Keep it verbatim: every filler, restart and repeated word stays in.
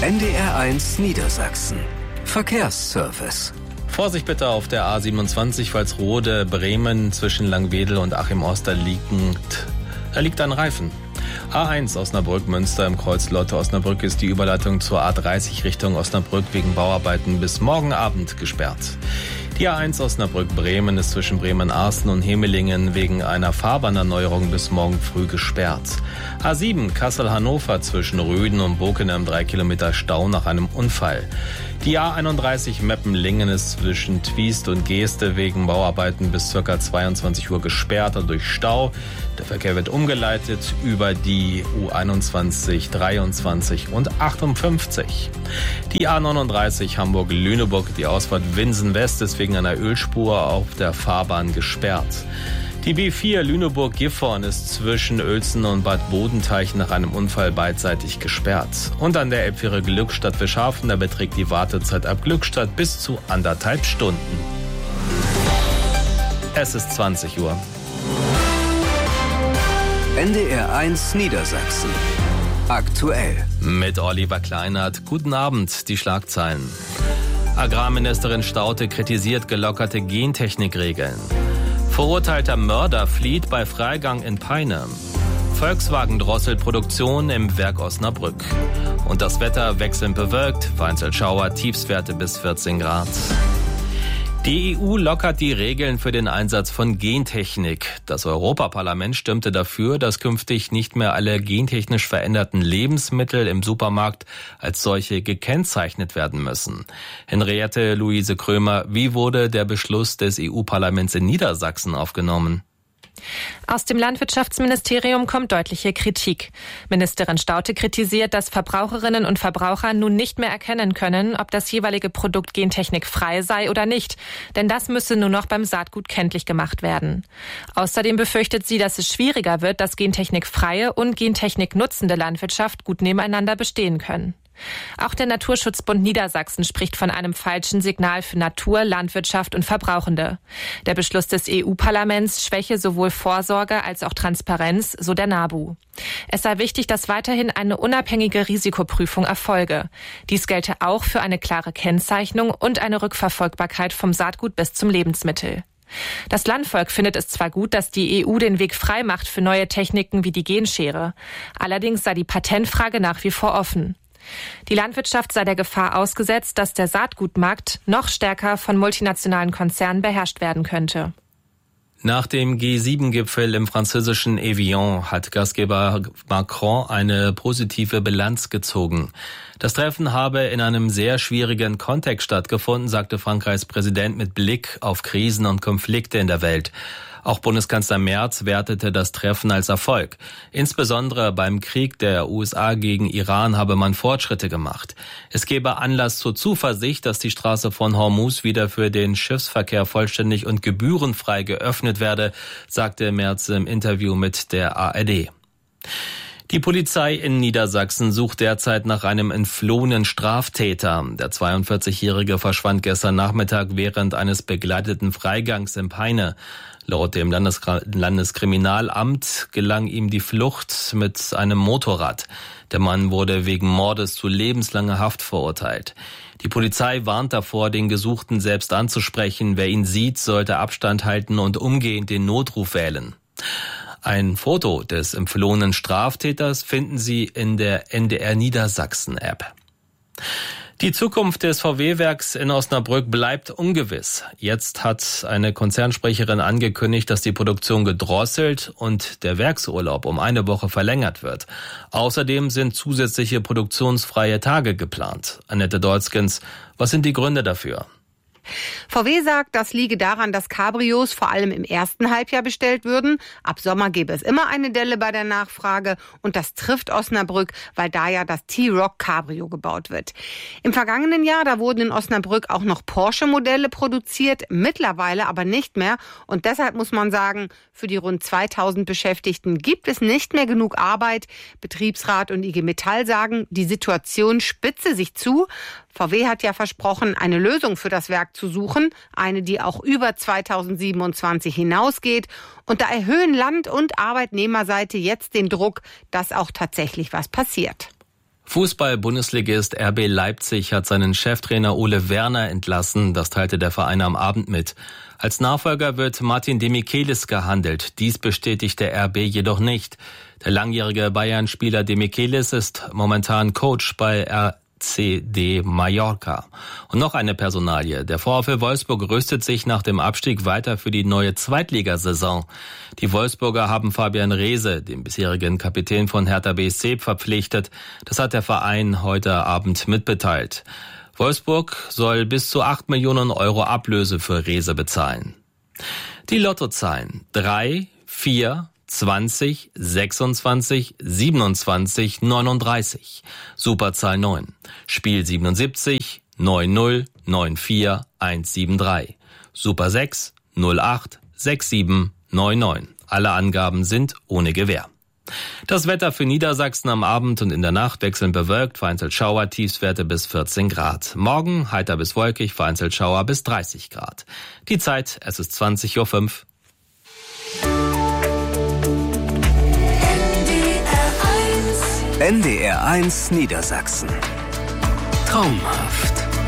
N D R eins Niedersachsen. Verkehrsservice. Vorsicht bitte auf der A siebenundzwanzig, Walsrode, Bremen zwischen Langwedel und Achim-Oster liegend. Da liegt ein Reifen. A eins Osnabrück-Münster im Kreuz Lotte-Osnabrück ist die Überleitung zur A dreißig Richtung Osnabrück wegen Bauarbeiten bis morgen Abend gesperrt. Die A eins Osnabrück-Bremen ist zwischen Bremen-Arsten und Hemelingen wegen einer Fahrbahnerneuerung bis morgen früh gesperrt. A sieben Kassel-Hannover zwischen Rüden und Bokenem drei Kilometer Stau nach einem Unfall. Die A einunddreißig Meppen-Lingen ist zwischen Twiest und Geeste wegen Bauarbeiten bis ca. zweiundzwanzig Uhr gesperrt und durch Stau. Der Verkehr wird umgeleitet über die U einundzwanzig, dreiundzwanzig und achtundfünfzig. Die A neununddreißig Hamburg-Lüneburg, die Ausfahrt Winsen-West ist wegen einer Ölspur auf der Fahrbahn gesperrt. Die B vier Lüneburg-Gifhorn ist zwischen Uelzen und Bad Bodenteich nach einem Unfall beidseitig gesperrt. Und an der Elbfähre Glückstadt Fischhafen, da beträgt die Wartezeit ab Glückstadt bis zu anderthalb Stunden. Es ist zwanzig Uhr. N D R eins Niedersachsen. Aktuell. Mit Oliver Kleinert. Guten Abend, die Schlagzeilen. Agrarministerin Staudte kritisiert gelockerte Gentechnikregeln. Verurteilter Mörder flieht bei Freigang in Peine. Volkswagen drosselt Produktion im Werk Osnabrück. Und das Wetter wechselnd bewölkt, vereinzelt Schauer, Tiefstwerte bis vierzehn Grad. Die E U lockert die Regeln für den Einsatz von Gentechnik. Das Europaparlament stimmte dafür, dass künftig nicht mehr alle gentechnisch veränderten Lebensmittel im Supermarkt als solche gekennzeichnet werden müssen. Henriette Luise Krömer, wie wurde der Beschluss des E U-Parlaments in Niedersachsen aufgenommen? Aus dem Landwirtschaftsministerium kommt deutliche Kritik. Ministerin Staudte kritisiert, dass Verbraucherinnen und Verbraucher nun nicht mehr erkennen können, ob das jeweilige Produkt gentechnikfrei sei oder nicht. Denn das müsse nur noch beim Saatgut kenntlich gemacht werden. Außerdem befürchtet sie, dass es schwieriger wird, dass gentechnikfreie und gentechniknutzende Landwirtschaft gut nebeneinander bestehen können. Auch der Naturschutzbund Niedersachsen spricht von einem falschen Signal für Natur, Landwirtschaft und Verbrauchende. Der Beschluss des E U-Parlaments schwäche sowohl Vorsorge als auch Transparenz, so der NABU. Es sei wichtig, dass weiterhin eine unabhängige Risikoprüfung erfolge. Dies gelte auch für eine klare Kennzeichnung und eine Rückverfolgbarkeit vom Saatgut bis zum Lebensmittel. Das Landvolk findet es zwar gut, dass die E U den Weg frei macht für neue Techniken wie die Genschere. Allerdings sei die Patentfrage nach wie vor offen. Die Landwirtschaft sei der Gefahr ausgesetzt, dass der Saatgutmarkt noch stärker von multinationalen Konzernen beherrscht werden könnte. Nach dem G sieben Gipfel im französischen Evian hat Gastgeber Macron eine positive Bilanz gezogen. Das Treffen habe in einem sehr schwierigen Kontext stattgefunden, sagte Frankreichs Präsident mit Blick auf Krisen und Konflikte in der Welt. Auch Bundeskanzler Merz wertete das Treffen als Erfolg. Insbesondere beim Krieg der U S A gegen Iran habe man Fortschritte gemacht. Es gebe Anlass zur Zuversicht, dass die Straße von Hormuz wieder für den Schiffsverkehr vollständig und gebührenfrei geöffnet werde, sagte Merz im Interview mit der A R D. Die Polizei in Niedersachsen sucht derzeit nach einem entflohenen Straftäter. Der zweiundvierzigjährige verschwand gestern Nachmittag während eines begleiteten Freigangs in Peine. Laut dem Landeskriminalamt gelang ihm die Flucht mit einem Motorrad. Der Mann wurde wegen Mordes zu lebenslanger Haft verurteilt. Die Polizei warnt davor, den Gesuchten selbst anzusprechen. Wer ihn sieht, sollte Abstand halten und umgehend den Notruf wählen. Ein Foto des entflohenen Straftäters finden Sie in der N D R Niedersachsen-App. Die Zukunft des V W-Werks in Osnabrück bleibt ungewiss. Jetzt hat eine Konzernsprecherin angekündigt, dass die Produktion gedrosselt und der Werksurlaub um eine Woche verlängert wird. Außerdem sind zusätzliche produktionsfreie Tage geplant. Annette Dolzkens, was sind die Gründe dafür? V W sagt, das liege daran, dass Cabrios vor allem im ersten Halbjahr bestellt würden. Ab Sommer gäbe es immer eine Delle bei der Nachfrage. Und das trifft Osnabrück, weil da ja das T-Roc Cabrio gebaut wird. Im vergangenen Jahr, da wurden in Osnabrück auch noch Porsche-Modelle produziert, mittlerweile aber nicht mehr. Und deshalb muss man sagen, für die rund zweitausend Beschäftigten gibt es nicht mehr genug Arbeit. Betriebsrat und I G Metall sagen, die Situation spitze sich zu. V W hat ja versprochen, eine Lösung für das Werk zu suchen, eine, die auch über zweitausendsiebenundzwanzig hinausgeht. Und da erhöhen Land- und Arbeitnehmerseite jetzt den Druck, dass auch tatsächlich was passiert. Fußball-Bundesligist R B Leipzig hat seinen Cheftrainer Ole Werner entlassen. Das teilte der Verein am Abend mit. Als Nachfolger wird Martin Demichelis gehandelt. Dies bestätigt der R B jedoch nicht. Der langjährige Bayern-Spieler Demichelis ist momentan Coach bei R C D Mallorca. Und noch eine Personalie. Der VfL Wolfsburg rüstet sich nach dem Abstieg weiter für die neue Zweitligasaison. Die Wolfsburger haben Fabian Reese, den bisherigen Kapitän von Hertha B S C, verpflichtet. Das hat der Verein heute Abend mitgeteilt. Wolfsburg soll bis zu acht Millionen Euro Ablöse für Reese bezahlen. Die Lottozahlen drei, vier, zwanzig, sechsundzwanzig, siebenundzwanzig, neununddreißig. Superzahl neun. Spiel siebenundsiebzig, neun null, neun vier, eins sieben drei. Super sechs, null acht, sechs sieben, neun neun. Alle Angaben sind ohne Gewähr. Das Wetter für Niedersachsen am Abend und in der Nacht wechselnd bewölkt, vereinzelt Schauer, Tiefstwerte bis vierzehn Grad. Morgen heiter bis wolkig, vereinzelt Schauer bis dreißig Grad. Die Zeit, es ist zwanzig Uhr fünf. N D R eins Niedersachsen. Traumhaft.